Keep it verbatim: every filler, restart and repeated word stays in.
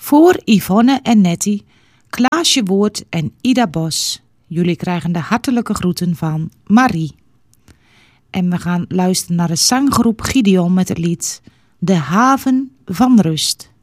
Voor Yvonne en Nettie, Klaasje Woord en Ida Bos. Jullie krijgen de hartelijke groeten van Marie. En we gaan luisteren naar de zanggroep Gideon met het lied De Haven van Rust.